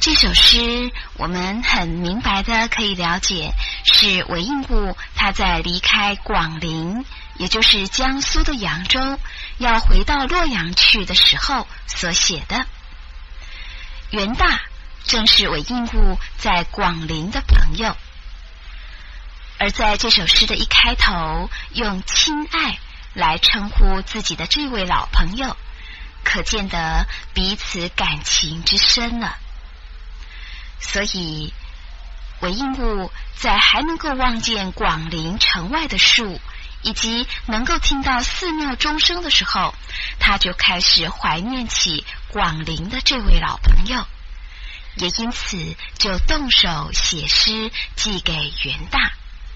这首诗我们很明白的可以了解，是韦应物他在离开广陵，也就是江苏的扬州，要回到洛阳去的时候所写的。元大正是韦应物在广陵的朋友，而在这首诗的一开头，用亲爱来称呼自己的这位老朋友，可见得彼此感情之深了。所以韦应物在还能够望见广陵城外的树，以及能够听到寺庙钟声的时候，他就开始怀念起广陵的这位老朋友，也因此就动手写诗寄给元大。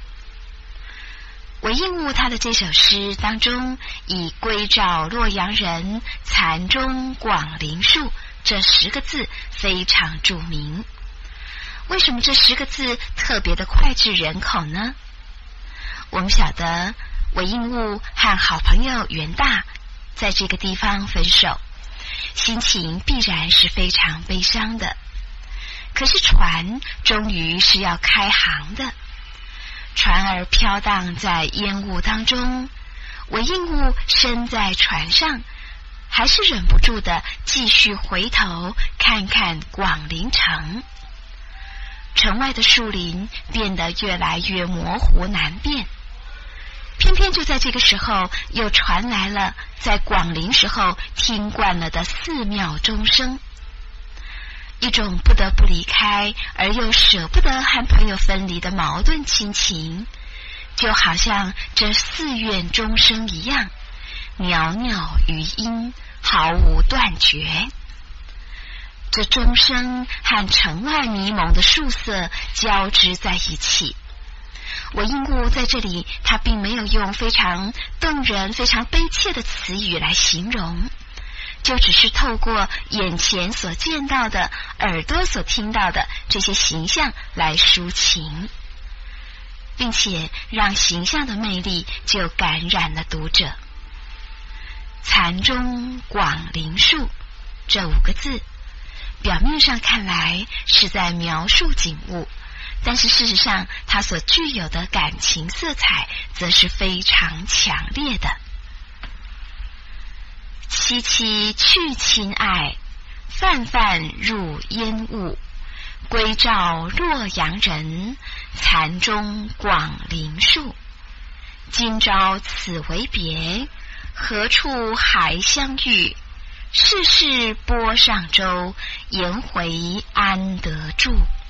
韦应物他的这首诗当中，以归照洛阳人，残钟广陵树这10个字非常著名。为什么这10个字特别的脍炙人口呢？我们晓得韦应物和好朋友元大在这个地方分手，心情必然是非常悲伤的。可是船终于是要开航的，船儿飘荡在烟雾当中，韦应物身在船上，还是忍不住的继续回头看看广陵城。城外的树林变得越来越模糊难辨，偏偏就在这个时候，又传来了在广陵时候听惯了的寺庙钟声。一种不得不离开而又舍不得和朋友分离的矛盾亲情，就好像这寺院钟声一样，袅袅余音，毫无断绝。这钟声和城外迷蒙的树色交织在一起。韦应物在这里，他并没有用非常动人、非常悲切的词语来形容，就只是透过眼前所见到的、耳朵所听到的这些形象来抒情，并且让形象的魅力就感染了读者。残钟广陵树这5个字，表面上看来是在描述景物，但是事实上它所具有的感情色彩则是非常强烈的。凄凄去亲爱，泛泛入烟雾，归照洛阳人，残钟广陵树。今朝此为别，何处还相遇？世事波上舟，颜回安得住？